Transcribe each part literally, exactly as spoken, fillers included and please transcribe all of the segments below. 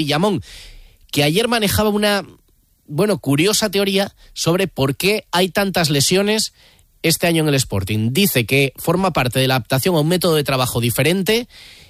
Guillamón, que ayer manejaba una, bueno, curiosa teoría sobre por qué hay tantas lesiones este año en el Sporting. Dice que forma parte de la adaptación a un método de trabajo diferente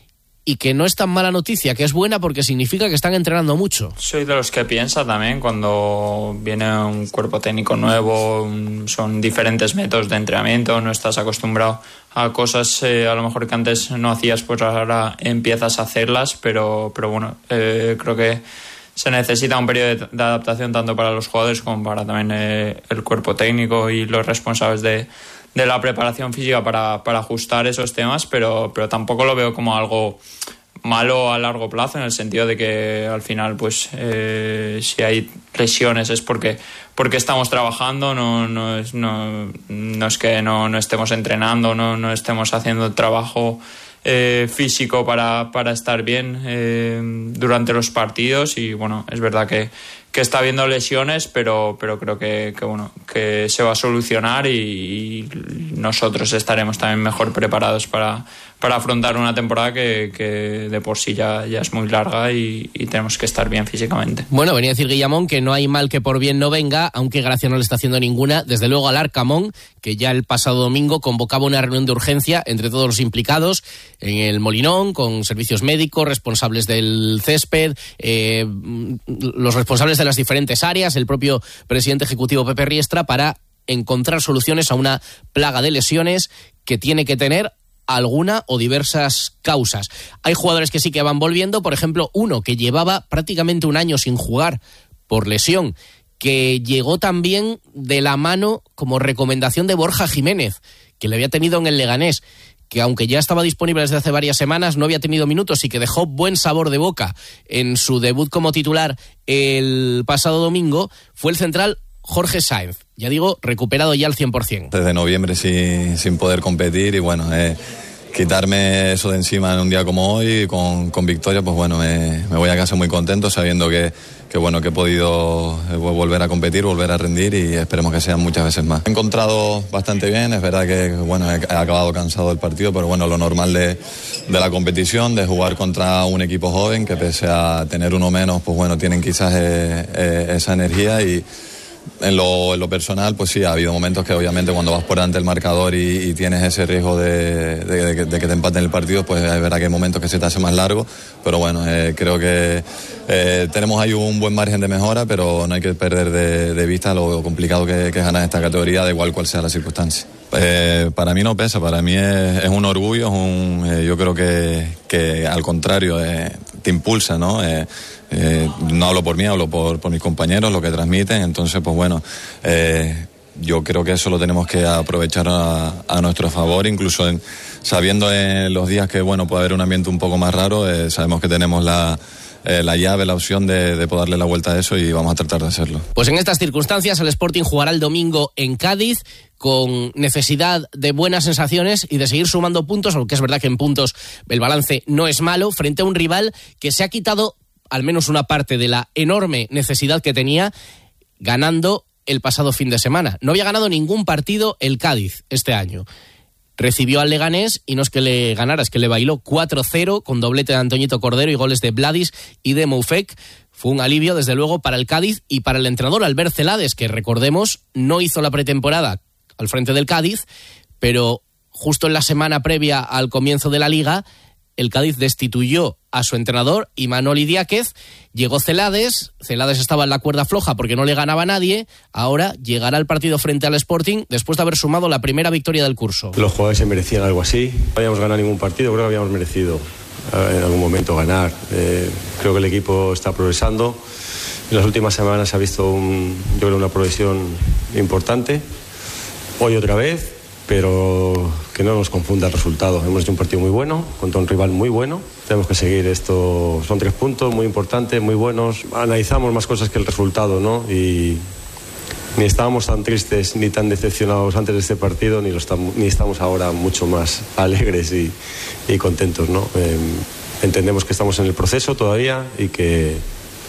y que no es tan mala noticia, que es buena porque significa que están entrenando mucho. Soy de los que piensa también cuando viene un cuerpo técnico nuevo, son diferentes métodos de entrenamiento, no estás acostumbrado a cosas eh, a lo mejor que antes no hacías, pues ahora empiezas a hacerlas, pero, pero bueno, eh, creo que se necesita un periodo de, de adaptación tanto para los jugadores como para también eh, el cuerpo técnico y los responsables de de la preparación física para, para ajustar esos temas, pero, pero tampoco lo veo como algo malo a largo plazo, en el sentido de que al final pues eh, si hay lesiones es porque, porque estamos trabajando, no, no, es, no, no es que no, no estemos entrenando, no, no estemos haciendo trabajo eh, físico para, para estar bien eh, durante los partidos. Y bueno, es verdad que que está habiendo lesiones, pero, pero creo que, que, bueno, que se va a solucionar y, y nosotros estaremos también mejor preparados para, para afrontar una temporada que, que de por sí ya, ya es muy larga y, y tenemos que estar bien físicamente. Bueno, venía a decir Guillamón que no hay mal que por bien no venga, aunque Gracia no le está haciendo ninguna. Desde luego al Arcamón, que ya el pasado domingo convocaba una reunión de urgencia entre todos los implicados en el Molinón, con servicios médicos, responsables del césped, eh, los responsables de las diferentes áreas, el propio presidente ejecutivo Pepe Riestra, para encontrar soluciones a una plaga de lesiones que tiene que tener alguna o diversas causas. Hay jugadores que sí que van volviendo, por ejemplo, uno que llevaba prácticamente un año sin jugar por lesión, que llegó también de la mano como recomendación de Borja Jiménez, que le había tenido en el Leganés, que aunque ya estaba disponible desde hace varias semanas, no había tenido minutos y que dejó buen sabor de boca en su debut como titular el pasado domingo, fue el central Jorge Sáenz. Ya digo, recuperado ya al cien por ciento. Desde noviembre sin, sin poder competir y bueno, eh, quitarme eso de encima en un día como hoy con, con victoria, pues bueno, me, me voy a casa muy contento sabiendo que, que bueno, que he podido volver a competir, volver a rendir y esperemos que sean muchas veces más. He encontrado bastante bien, es verdad que bueno, he acabado cansado del partido, pero bueno, lo normal de, de la competición, de jugar contra un equipo joven que pese a tener uno menos, pues bueno, tienen quizás eh, eh, esa energía y En lo, en lo personal, pues sí, ha habido momentos que obviamente cuando vas por delante del marcador y, y tienes ese riesgo de, de, de, de que te empaten el partido, pues es verdad que hay momentos que se te hace más largo, pero bueno, eh, creo que eh, tenemos ahí un buen margen de mejora, pero no hay que perder de, de vista lo complicado que, que es ganar esta categoría, da igual cual sea la circunstancia. Eh, para mí no pesa, para mí es, es un orgullo, es un, eh, yo creo que, que al contrario eh, te impulsa, ¿no? Eh, eh, no hablo por mí, hablo por, por mis compañeros, lo que transmiten, entonces pues bueno, eh, yo creo que eso lo tenemos que aprovechar a, a nuestro favor, incluso en, sabiendo en los días que bueno puede haber un ambiente un poco más raro, eh, sabemos que tenemos la Eh, la llave, la opción de, de poder darle la vuelta a eso y vamos a tratar de hacerlo. Pues en estas circunstancias el Sporting jugará el domingo en Cádiz con necesidad de buenas sensaciones y de seguir sumando puntos, aunque es verdad que en puntos el balance no es malo, frente a un rival que se ha quitado al menos una parte de la enorme necesidad que tenía ganando el pasado fin de semana. No había ganado ningún partido el Cádiz este año. Recibió al Leganés y no es que le ganara, es que le bailó cuatro cero con doblete de Antoñito Cordero y goles de Vladis y de Moufek. Fue un alivio, desde luego, para el Cádiz y para el entrenador Albert Celades, que recordemos no hizo la pretemporada al frente del Cádiz, pero justo en la semana previa al comienzo de la Liga, el Cádiz destituyó a su entrenador, Imanol Idiáquez, llegó Celades, Celades estaba en la cuerda floja porque no le ganaba a nadie, ahora llegará al partido frente al Sporting después de haber sumado la primera victoria del curso. Los jugadores se merecían algo así, no habíamos ganado ningún partido, creo que habíamos merecido en algún momento ganar, eh, creo que el equipo está progresando, en las últimas semanas se ha visto un, yo creo una progresión importante, hoy otra vez, pero que no nos confunda el resultado. Hemos hecho un partido muy bueno, contra un rival muy bueno. Tenemos que seguir esto. Son tres puntos muy importantes, muy buenos. Analizamos más cosas que el resultado, ¿no? Y ni estábamos tan tristes ni tan decepcionados antes de este partido, ni, lo estamos, ni estamos ahora mucho más alegres y, y contentos, ¿no? Eh, entendemos que estamos en el proceso todavía y que,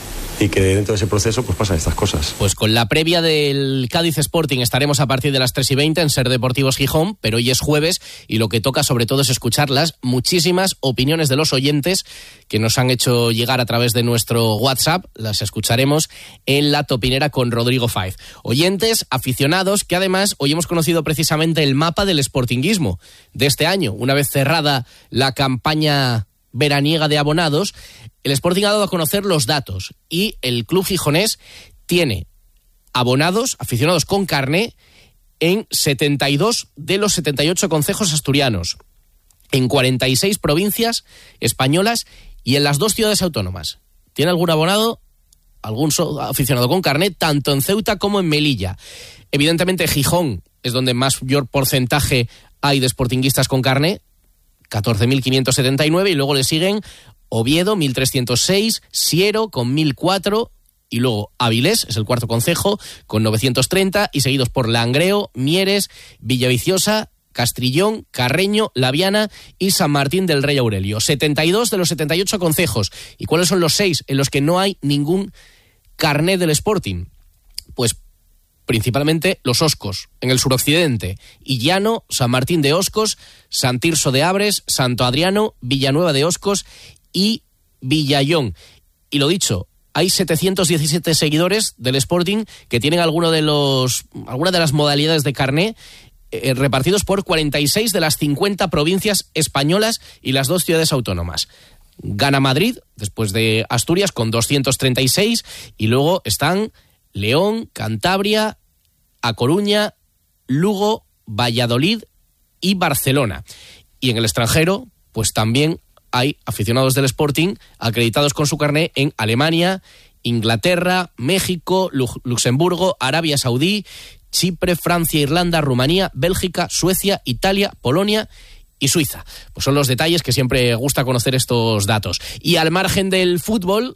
y que dentro de ese proceso pues pasan estas cosas. Pues con la previa del Cádiz Sporting estaremos a partir de las tres y veinte en Ser Deportivos Gijón, pero hoy es jueves y lo que toca sobre todo es escuchar las muchísimas opiniones de los oyentes que nos han hecho llegar a través de nuestro WhatsApp. Las escucharemos en la topinera con Rodrigo Fáez. Oyentes, aficionados, que además hoy hemos conocido precisamente el mapa del sportinguismo de este año. Una vez cerrada la campaña veraniega de abonados, el Sporting ha dado a conocer los datos y el club gijonés tiene abonados, aficionados con carné, en setenta y dos de los setenta y ocho concejos asturianos, en cuarenta y seis provincias españolas y en las dos ciudades autónomas. ¿Tiene algún abonado, algún aficionado con carné, tanto en Ceuta como en Melilla? Evidentemente Gijón es donde mayor porcentaje hay de sportinguistas con carné, catorce mil quinientos setenta y nueve, y luego le siguen Oviedo, mil trescientos seis, Siero, con mil cuatro, y luego Avilés, es el cuarto concejo, con novecientos treinta, y seguidos por Langreo, Mieres, Villaviciosa, Castrillón, Carreño, Laviana y San Martín del Rey Aurelio. setenta y dos de los setenta y ocho concejos. ¿Y cuáles son los seis en los que no hay ningún carné del Sporting? Pues principalmente los Oscos, en el suroccidente, Illano, San Martín de Oscos, San Tirso de Abres, Santo Adriano, Villanueva de Oscos y Villayón. Y lo dicho, hay setecientos diecisiete seguidores del Sporting que tienen alguno de los, alguna de las modalidades de carné, eh, repartidos por cuarenta y seis de las cincuenta provincias españolas y las dos ciudades autónomas. Gana Madrid, después de Asturias, con doscientos treinta y seis, y luego están León, Cantabria, A Coruña, Lugo, Valladolid y Barcelona. Y en el extranjero, pues también hay aficionados del Sporting acreditados con su carné en Alemania, Inglaterra, México, Luxemburgo, Arabia Saudí, Chipre, Francia, Irlanda, Rumanía, Bélgica, Suecia, Italia, Polonia y Suiza. Pues son los detalles que siempre gusta conocer estos datos. Y al margen del fútbol,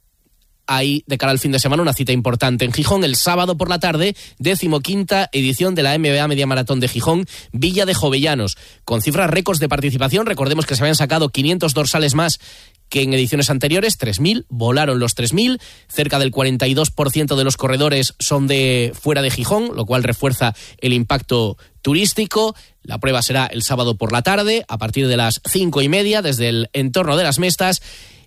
hay de cara al fin de semana una cita importante en Gijón el sábado por la tarde, decimoquinta edición de la M B A Media Maratón de Gijón, Villa de Jovellanos, con cifras récords de participación. Recordemos que se habían sacado quinientos dorsales más que en ediciones anteriores, tres mil, volaron los tres mil, cerca del cuarenta y dos por ciento de los corredores son de fuera de Gijón, lo cual refuerza el impacto turístico. La prueba será el sábado por la tarde, a partir de las cinco y media, desde el entorno de las Mestas,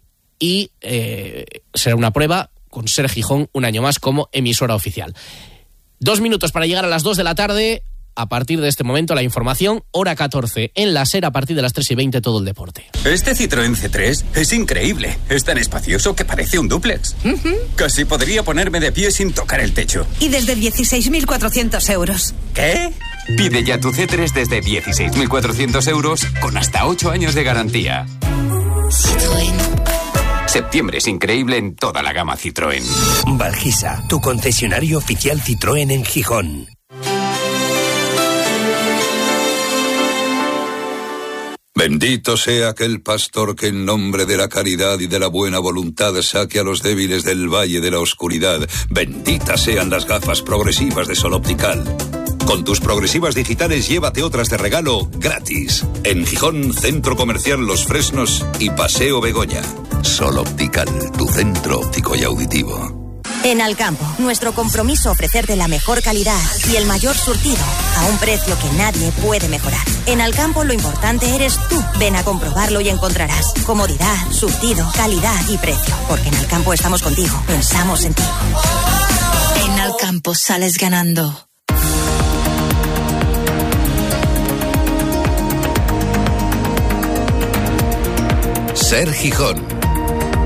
y eh, será una prueba con Ser Gijón un año más como emisora oficial. Dos minutos para llegar a las dos de la tarde. A partir de este momento la información, hora catorce en la Ser, a partir de las tres y veinte todo el deporte. Este Citroën C tres es increíble. Es tan espacioso que parece un dúplex. Uh-huh. Casi podría ponerme de pie sin tocar el techo. Y desde dieciséis mil cuatrocientos euros. ¿Qué? Pide ya tu C tres desde dieciséis mil cuatrocientos euros con hasta ocho años de garantía. Citroën. Septiembre es increíble en toda la gama Citroën. Valgisa, tu concesionario oficial Citroën en Gijón. Bendito sea aquel pastor que en nombre de la caridad y de la buena voluntad saque a los débiles del valle de la oscuridad. Benditas sean las gafas progresivas de Sol Optical. Con tus progresivas digitales llévate otras de regalo gratis. En Gijón, Centro Comercial Los Fresnos y Paseo Begoña. Sol Optical, tu centro óptico y auditivo. En Alcampo, nuestro compromiso ofrecerte la mejor calidad y el mayor surtido a un precio que nadie puede mejorar. En Alcampo lo importante eres tú. Ven a comprobarlo y encontrarás comodidad, surtido, calidad y precio. Porque en Alcampo estamos contigo, pensamos en ti. En Alcampo sales ganando. Ser Gijón.